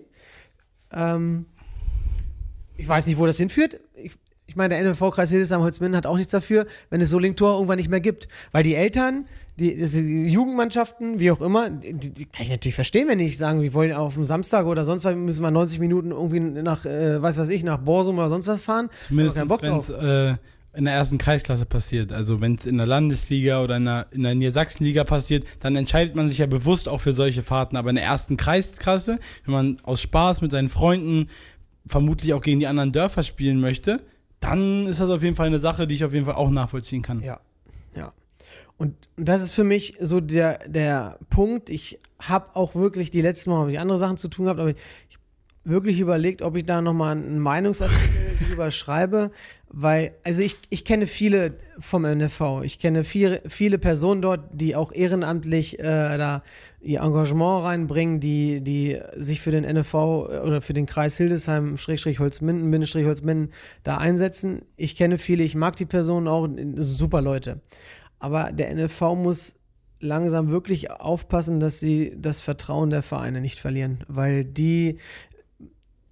Ich weiß nicht, wo das hinführt. Ich meine, der NFV-Kreis Hildesheim-Holzminden hat auch nichts dafür, wenn es Solingtor irgendwann nicht mehr gibt. Weil die Eltern, die Jugendmannschaften, wie auch immer, die kann ich natürlich verstehen, wenn die nicht sagen, wir wollen auf dem Samstag oder sonst was, müssen wir 90 Minuten irgendwie nach, nach Borsum oder sonst was fahren. Zumindest wenn es in der ersten Kreisklasse passiert. Also wenn es in der Landesliga oder in der Niedersachsenliga passiert, dann entscheidet man sich ja bewusst auch für solche Fahrten. Aber in der ersten Kreisklasse, wenn man aus Spaß mit seinen Freunden vermutlich auch gegen die anderen Dörfer spielen möchte, dann ist das auf jeden Fall eine Sache, die ich auf jeden Fall auch nachvollziehen kann. Ja. Und das ist für mich so der Punkt. Ich habe auch wirklich die letzten Mal andere Sachen zu tun gehabt, aber ich wirklich überlegt, ob ich da nochmal einen Meinungsartikel drüber schreibe, weil, also ich kenne viele vom NFV, ich kenne viele Personen dort, die auch ehrenamtlich da ihr Engagement reinbringen, die sich für den NFV oder für den Kreis Hildesheim-Holzminden da einsetzen. Ich kenne viele, ich mag die Personen auch, das sind super Leute. Aber der NFV muss langsam wirklich aufpassen, dass sie das Vertrauen der Vereine nicht verlieren, weil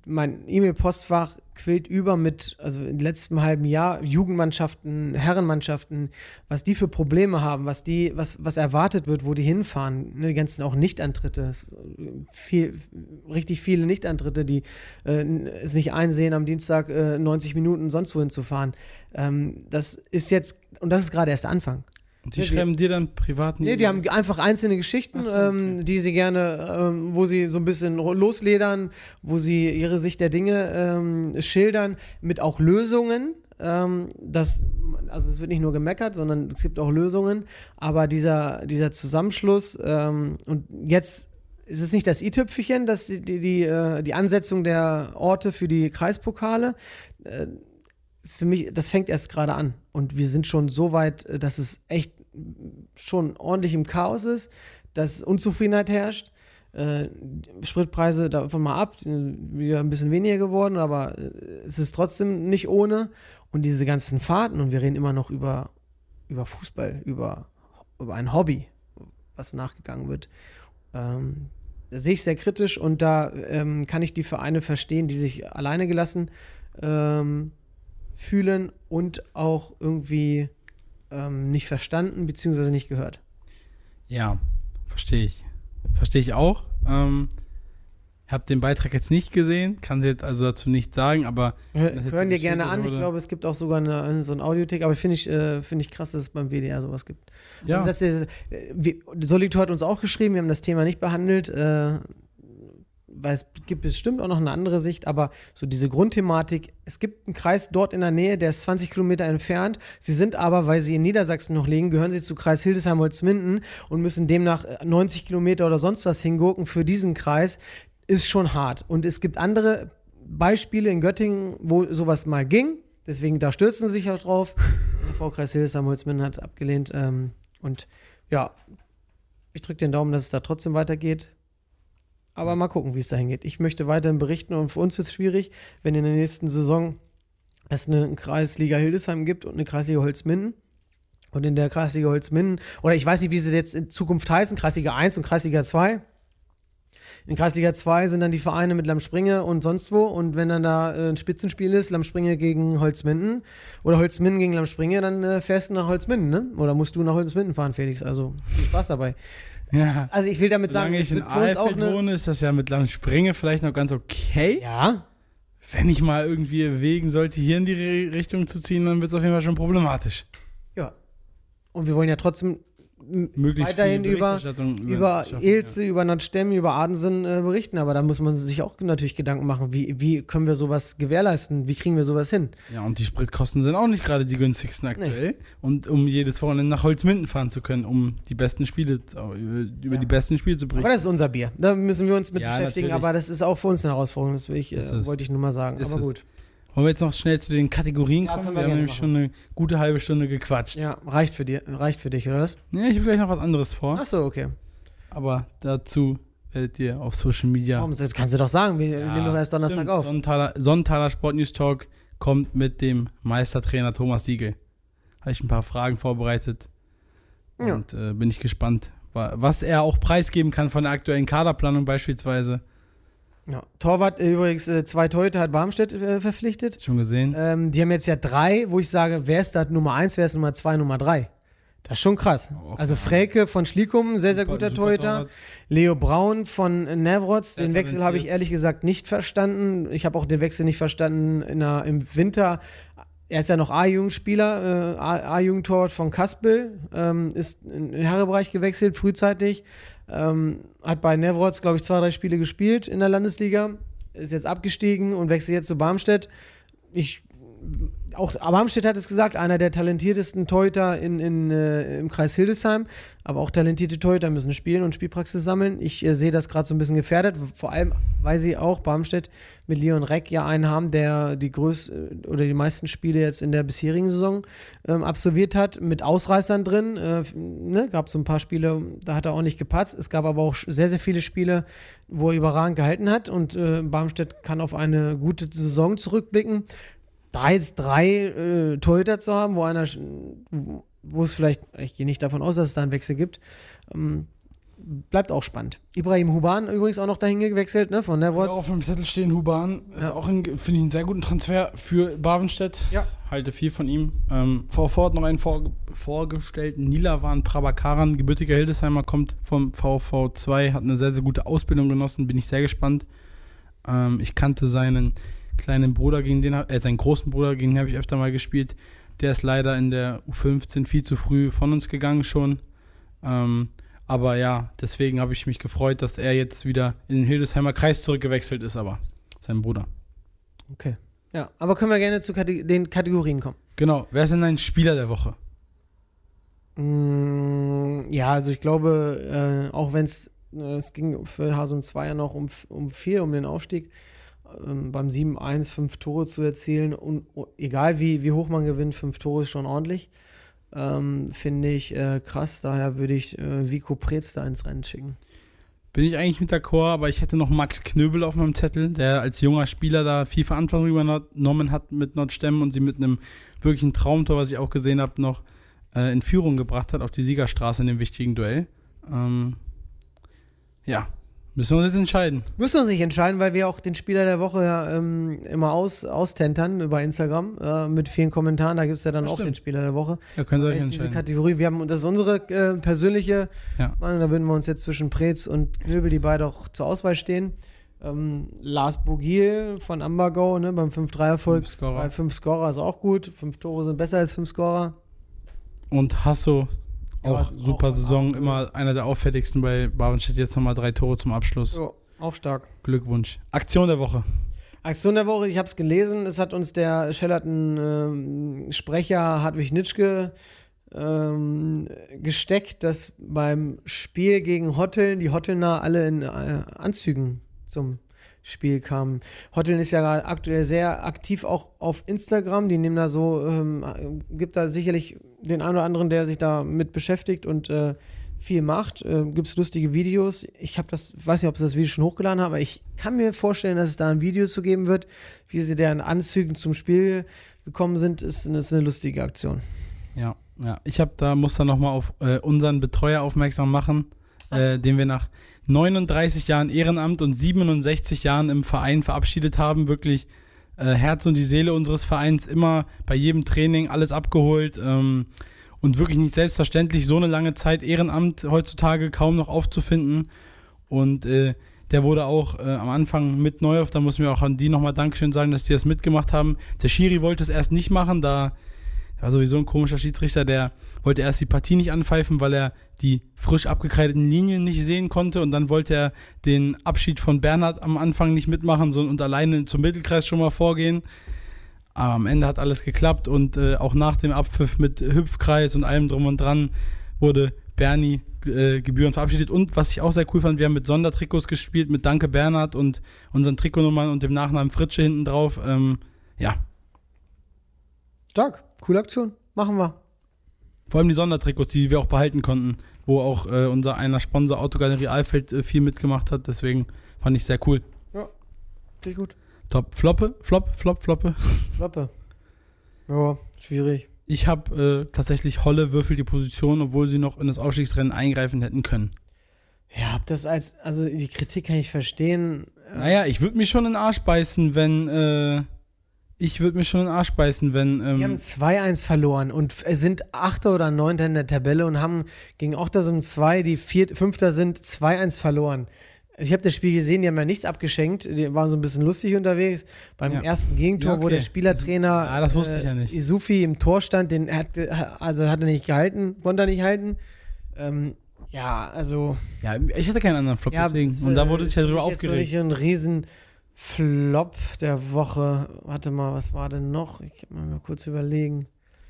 mein E-Mail-Postfach quillt über mit, also im letzten halben Jahr, Jugendmannschaften, Herrenmannschaften, was die für Probleme haben, was erwartet wird, wo die hinfahren. Ne, die ganzen auch Nichtantritte. Richtig viele Nichtantritte, die es nicht einsehen, am Dienstag 90 Minuten sonst wohin zu fahren. Das ist jetzt, und das ist gerade erst der Anfang. Und die schreiben dir dann privat nicht? Nee, die haben einfach einzelne Geschichten, okay. Die sie gerne, wo sie so ein bisschen losledern, wo sie ihre Sicht der Dinge schildern, mit auch Lösungen. Also es wird nicht nur gemeckert, sondern es gibt auch Lösungen. Aber dieser Zusammenschluss, und jetzt ist es nicht das i-Tüpfelchen, dass die Ansetzung der Orte für die Kreispokale, für mich, das fängt erst gerade an. Und wir sind schon so weit, dass es echt schon ordentlich im Chaos ist, dass Unzufriedenheit herrscht. Spritpreise davon mal ab, wieder ein bisschen weniger geworden, aber es ist trotzdem nicht ohne. Und diese ganzen Fahrten, und wir reden immer noch über Fußball, über ein Hobby, was nachgegangen wird. Da sehe ich sehr kritisch, und da kann ich die Vereine verstehen, die sich alleine gelassen fühlen und auch irgendwie nicht verstanden bzw. nicht gehört. Ja, verstehe ich. Verstehe ich auch. Habe den Beitrag jetzt nicht gesehen, kann jetzt also dazu nichts sagen, aber hören dir gerne an. Ich glaube, es gibt auch sogar so ein Audiothek, aber finde ich krass, dass es beim WDR sowas gibt. Ja. Also Solito hat uns auch geschrieben, wir haben das Thema nicht behandelt, weil es gibt bestimmt auch noch eine andere Sicht, aber so diese Grundthematik, es gibt einen Kreis dort in der Nähe, der ist 20 Kilometer entfernt. Sie sind aber, weil sie in Niedersachsen noch liegen, gehören sie zu Kreis Hildesheim-Holzminden und müssen demnach 90 Kilometer oder sonst was hingurken für diesen Kreis. Ist schon hart. Und es gibt andere Beispiele in Göttingen, wo sowas mal ging. Deswegen, da stürzen sie sich auch drauf. Der V-Kreis Hildesheim-Holzminden hat abgelehnt. Und ja, ich drücke den Daumen, dass es da trotzdem weitergeht. Aber mal gucken, wie es dahin geht. Ich möchte weiterhin berichten, und für uns ist es schwierig, wenn in der nächsten Saison es eine Kreisliga Hildesheim gibt und eine Kreisliga Holzminden. Und in der Kreisliga Holzminden, oder ich weiß nicht, wie sie jetzt in Zukunft heißen, Kreisliga 1 und Kreisliga 2. In Kreisliga 2 sind dann die Vereine mit Lammspringe und sonst wo. Und wenn dann da ein Spitzenspiel ist, Lammspringe gegen Holzminden oder Holzminden gegen Lammspringe, dann fährst du nach Holzminden, ne? Oder musst du nach Holzminden fahren, Felix. Also viel Spaß dabei. Ja. Also ich will damit sagen, solange ich in Alfeld wohne, ist das ja mit Lammspringe vielleicht noch ganz okay. Ja. Wenn ich mal irgendwie erwägen sollte, hier in die Richtung zu ziehen, dann wird es auf jeden Fall schon problematisch. Ja. Und wir wollen ja trotzdem möglichst weiterhin über Ilze, ja. über Natstemmi, über Adensen berichten, aber da muss man sich auch natürlich Gedanken machen, wie können wir sowas gewährleisten, wie kriegen wir sowas hin? Ja, und die Spritkosten sind auch nicht gerade die günstigsten aktuell. Nee. Und um jedes Wochenende nach Holzminden fahren zu können, um die besten Spiele, die besten Spiele zu bringen. Aber das ist unser Bier, da müssen wir uns mit beschäftigen, natürlich. Aber das ist auch für uns eine Herausforderung, das wollte ich nur mal sagen, aber gut. Wollen wir jetzt noch schnell zu den Kategorien kommen? Wir haben nämlich schon eine gute halbe Stunde gequatscht. Ja, reicht für dich, oder was? Ja, ich habe gleich noch was anderes vor. Ach so, okay. Aber dazu werdet ihr auf Social Media... Warum? Das kannst du doch sagen, wir nehmen doch erst Donnerstag auf. Sonntaler Sportnews Talk kommt mit dem Meistertrainer Thomas Siegel. Habe ich ein paar Fragen vorbereitet. Und bin ich gespannt, was er auch preisgeben kann von der aktuellen Kaderplanung beispielsweise. Ja. Torwart übrigens 2 Torhüter hat Barmstedt verpflichtet. Schon gesehen. Die haben jetzt ja 3, wo ich sage, wer ist da Nummer 1, wer ist Nummer 2, Nummer 3? Das ist schon krass. Okay. Also Frelke von Schlikum, sehr, sehr guter Torhüter. Leo Braun von Nevroz, den Wechsel habe ich ehrlich gesagt nicht verstanden. Ich habe auch den Wechsel nicht verstanden im Winter. Er ist ja noch A-Jugendspieler, A-Jugendtorwart von Kaspel, ist in den Herrenbereich gewechselt, frühzeitig. Hat bei Nevroz, glaube ich, 2, 3 Spiele gespielt in der Landesliga, ist jetzt abgestiegen und wechselt jetzt zu Barmstedt. Auch Barmstedt hat es gesagt, einer der talentiertesten Torhüter im Kreis Hildesheim, aber auch talentierte Torhüter müssen spielen und Spielpraxis sammeln. Ich sehe das gerade so ein bisschen gefährdet, vor allem, weil sie auch Barmstedt mit Leon Reck ja einen haben, der die meisten Spiele jetzt in der bisherigen Saison absolviert hat, mit Ausreißern drin. Gab so ein paar Spiele, da hat er auch nicht gepatzt. Es gab aber auch sehr, sehr viele Spiele, wo er überragend gehalten hat und Barmstedt kann auf eine gute Saison zurückblicken. Jetzt 3 Torhüter zu haben, wo es vielleicht, ich gehe nicht davon aus, dass es da einen Wechsel gibt, bleibt auch spannend. Ibrahim Huban übrigens auch noch dahin gewechselt, ne, von der Auch auf dem Zettel stehen, Huban ist auch, finde ich, einen sehr guten Transfer für Barvenstedt. Ja. Ich halte viel von ihm. VV hat noch einen vorgestellt, Nilavan Prabhakaran, gebürtiger Hildesheimer, kommt vom VV 2, hat eine sehr, sehr gute Ausbildung genossen, bin ich sehr gespannt. Ich kannte seinen kleinen Bruder, seinen großen Bruder, gegen den habe ich öfter mal gespielt. Der ist leider in der U15 viel zu früh von uns gegangen schon. Aber ja, deswegen habe ich mich gefreut, dass er jetzt wieder in den Hildesheimer Kreis zurückgewechselt ist, aber sein Bruder. Okay. Ja, aber können wir gerne zu den Kategorien kommen. Genau. Wer ist denn dein Spieler der Woche? Ja, also ich glaube, auch wenn es ging für Hasum 2 ja noch um den Aufstieg, beim 7-1 5 Tore zu erzielen und egal wie hoch man gewinnt, 5 Tore ist schon ordentlich. Finde ich krass, daher würde ich Vico Preetz da ins Rennen schicken. Bin ich eigentlich mit d'accord, aber ich hätte noch Max Knöbel auf meinem Zettel, der als junger Spieler da viel Verantwortung übernommen hat mit Nordstemmen und sie mit einem wirklichen Traumtor, was ich auch gesehen habe, noch in Führung gebracht hat auf die Siegerstraße in dem wichtigen Duell. Ja, müssen wir uns jetzt entscheiden. Müssen wir uns nicht entscheiden, weil wir auch den Spieler der Woche immer austentern über Instagram mit vielen Kommentaren. Da gibt es ja dann auch den Spieler der Woche. Ja, könnt ihr euch diese entscheiden. Kategorie, das ist unsere persönliche Meinung. Da würden wir uns jetzt zwischen Preetz und Knöbel, die beide auch zur Auswahl stehen. Lars Bugil von Ambergo, ne, beim 5-3-Erfolg. Bei 5 Scorer ist auch gut. 5 Tore sind besser als 5 Scorer. Und Hasso, auch super Saison, immer einer der auffälligsten bei Barvenstedt. Jetzt nochmal 3 Tore zum Abschluss. Ja, auch stark. Glückwunsch. Aktion der Woche. Aktion der Woche, ich habe es gelesen. Es hat uns der Schellerten-Sprecher Hartwig Nitschke gesteckt, dass beim Spiel gegen Hotteln die Hottelner alle in Anzügen zum Spiel kamen. Hotteln ist ja gerade aktuell sehr aktiv auch auf Instagram. Die nehmen da so, gibt da sicherlich den einen oder anderen, der sich da mit beschäftigt und viel macht. Gibt es lustige Videos. Ich weiß nicht, ob sie das Video schon hochgeladen haben, aber ich kann mir vorstellen, dass es da ein Video zu geben wird, wie sie deren Anzügen zum Spiel gekommen sind. Ist eine lustige Aktion. Ja. Ich muss da nochmal auf unseren Betreuer aufmerksam machen, den wir nach 39 Jahren Ehrenamt und 67 Jahren im Verein verabschiedet haben. Wirklich Herz und die Seele unseres Vereins, immer bei jedem Training alles abgeholt und wirklich nicht selbstverständlich, so eine lange Zeit Ehrenamt heutzutage kaum noch aufzufinden. Und der wurde auch am Anfang mit Neuhoff, da müssen wir auch an die nochmal Dankeschön sagen, dass die das mitgemacht haben. Der Schiri wollte es erst nicht machen, da war sowieso ein komischer Schiedsrichter, der wollte erst die Partie nicht anpfeifen, weil er die frisch abgekreideten Linien nicht sehen konnte und dann wollte er den Abschied von Bernhard am Anfang nicht mitmachen und alleine zum Mittelkreis schon mal vorgehen. Aber am Ende hat alles geklappt und auch nach dem Abpfiff mit Hüpfkreis und allem drum und dran wurde Bernie gebührend verabschiedet. Und was ich auch sehr cool fand, wir haben mit Sondertrikots gespielt, mit Danke Bernhard und unseren Trikotnummern und dem Nachnamen Fritsche hinten drauf. Stark, coole Aktion, machen wir. Vor allem die Sondertrikots, die wir auch behalten konnten, wo auch unser einer Sponsor Autogalerie Alfeld viel mitgemacht hat. Deswegen fand ich sehr cool. Ja, sehr gut. Top. Floppe. Floppe. Ja, schwierig. Ich habe tatsächlich Holle würfelt die Position, obwohl sie noch in das Aufstiegsrennen eingreifen hätten können. Ja, also die Kritik kann ich verstehen. Naja, ich würde mich schon in den Arsch beißen, wenn die haben 2-1 verloren und sind 8. oder 9. in der Tabelle und haben gegen Ochtersum 2, die 5. sind, 2-1 verloren. Ich habe das Spiel gesehen, die haben ja nichts abgeschenkt, die waren so ein bisschen lustig unterwegs. Beim ersten Gegentor, wo der Spielertrainer das wusste ich ja nicht. Isufi im Tor stand, hat er nicht gehalten, konnte er nicht halten. Ich hatte keinen anderen Flop, deswegen. Und da wurde sich ja drüber aufgeregt. Das ist ein riesen Flop der Woche. Warte mal, was war denn noch? Ich kann mal kurz überlegen.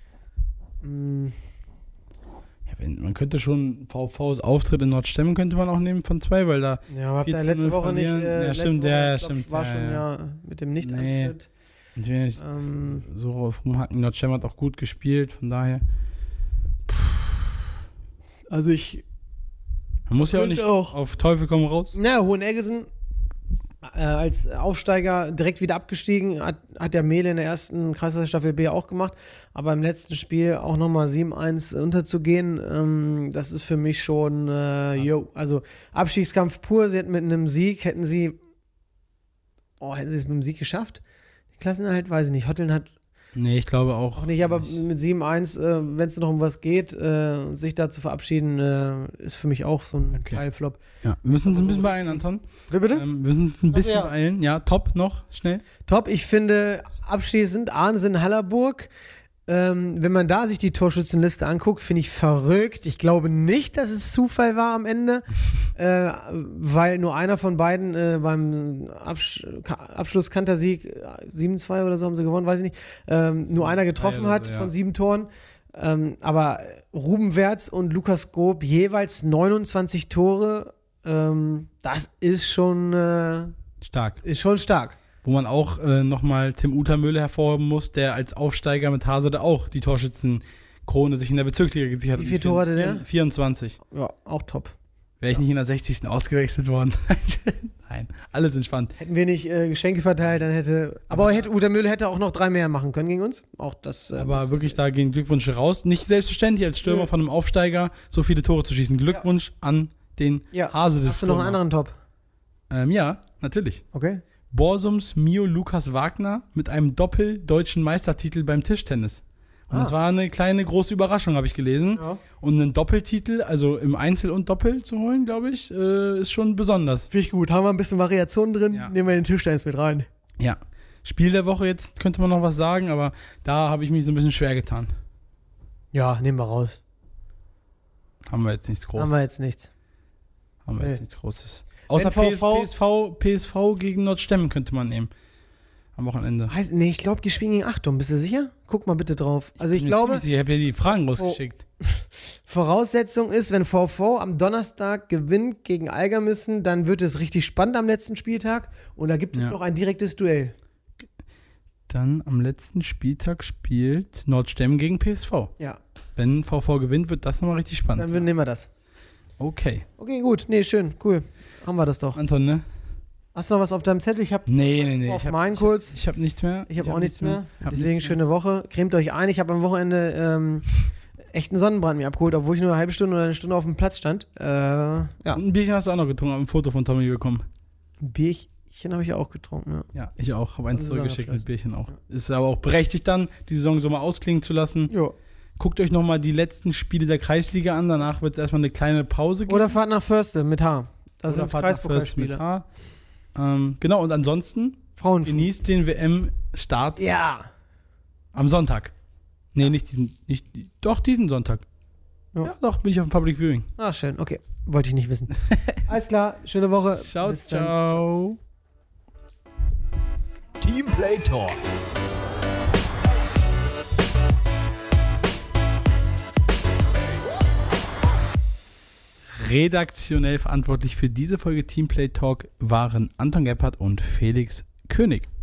Man könnte schon VVs Auftritt in Nordstemmen könnte man auch nehmen von 2, weil da. Ja, aber habt ihr letzte Woche nicht. Stimmt. War schon mit dem Nichtantritt. So rumhacken. Nordstemmen hat auch gut gespielt, von daher. Also man muss ja auch nicht auf Teufel komm raus. Na, Hoheneggesen als Aufsteiger direkt wieder abgestiegen, hat der Mehle in der ersten Kreisliga Staffel B auch gemacht, aber im letzten Spiel auch nochmal 7-1 unterzugehen, das ist für mich schon, also Abstiegskampf pur. Sie hätten mit einem Sieg, hätten sie es mit dem Sieg geschafft? Den Klassenerhalt, weiß ich nicht. Hotteln hat Nee, ich glaube auch nicht, aber mit 7-1, wenn es noch um was geht, sich da zu verabschieden, ist für mich auch so ein Teilflop. Ja, wir müssen uns ein bisschen beeilen, Anton. Wie bitte? Wir müssen uns ein bisschen beeilen. Ja, top noch, schnell. Top, ich finde abschließend Ahnsen-Hallerburg. Wenn man da sich die Torschützenliste anguckt, finde ich verrückt. Ich glaube nicht, dass es Zufall war am Ende, weil nur einer von beiden beim Abschluss-Kantersieg 7-2 oder so haben sie gewonnen, weiß ich nicht, nur einer getroffen hat von 7 Toren. Aber Ruben Wertz und Lukas Grob jeweils 29 Tore, das ist schon stark. Ist schon stark. Wo man auch nochmal Tim Utermöhle hervorheben muss, der als Aufsteiger mit Hasede auch die Torschützenkrone sich in der Bezirksliga gesichert hat. Wie viele Tore hatte der? 24. Ja, auch top. Wäre ich nicht in der 60. ausgewechselt worden. Nein, alles entspannt. Hätten wir nicht Geschenke verteilt, dann hätte Utermöhle hätte auch noch 3 mehr machen können gegen uns. Auch das. Aber wirklich, da gehen Glückwünsche raus. Nicht selbstverständlich als Stürmer von einem Aufsteiger so viele Tore zu schießen. Glückwunsch an den Hasede. Hast du noch einen anderen Top? Ja, natürlich. Okay. Borsums Mio Lukas Wagner mit einem doppeldeutschen Meistertitel beim Tischtennis. Und das war eine kleine, große Überraschung, habe ich gelesen. Ja. Und einen Doppeltitel, also im Einzel und Doppel zu holen, glaube ich, ist schon besonders. Finde ich gut. Haben wir ein bisschen Variation drin, nehmen wir den Tischtennis mit rein. Ja. Spiel der Woche, jetzt könnte man noch was sagen, aber da habe ich mich so ein bisschen schwer getan. Ja, nehmen wir raus. Haben wir jetzt nichts Großes. Haben wir jetzt nichts Großes. Außer PSV gegen Nordstemmen könnte man nehmen. Am Wochenende. Nee, ich glaube, die spielen gegen Achtung. Bist du sicher? Guck mal bitte drauf. Also ich glaube. Ich habe ja die Fragen rausgeschickt. Voraussetzung ist, wenn VV am Donnerstag gewinnt gegen Algermissen, dann wird es richtig spannend am letzten Spieltag. Und da gibt es noch ein direktes Duell. Dann am letzten Spieltag spielt Nordstemmen gegen PSV. Ja. Wenn VV gewinnt, wird das nochmal richtig spannend. Dann nehmen wir das. Okay. Okay, gut. Nee, schön. Cool. Haben wir das doch. Anton, ne? Hast du noch was auf deinem Zettel? Ich habe auf meinen kurz. Ich habe nichts mehr. Ich habe auch nichts mehr. Deswegen schöne Woche. Cremt euch ein. Ich habe am Wochenende echten Sonnenbrand mir abgeholt, obwohl ich nur eine halbe Stunde oder eine Stunde auf dem Platz stand. Ja. Und ein Bierchen hast du auch noch getrunken, habe ein Foto von Tommy bekommen. Ein Bierchen habe ich auch getrunken, ja. Ja, ich auch. Habe eins zurückgeschickt mit Bierchen auch. Ja. Ist aber auch berechtigt dann, die Saison so mal ausklingen zu lassen. Ja. Guckt euch nochmal die letzten Spiele der Kreisliga an. Danach wird es erstmal eine kleine Pause geben. Oder fahrt nach Förste mit H. Das sind Kreispokalspiele. Mit H. Genau, und ansonsten genießt den WM-Start am Sonntag. Nee, diesen Sonntag. Ja, doch, bin ich auf dem Public Viewing. Ah, schön, okay. Wollte ich nicht wissen. Alles klar, schöne Woche. Ciao. Teamplay Talk. Redaktionell verantwortlich für diese Folge Teamplay Talk waren Anton Gebhardt und Felix König.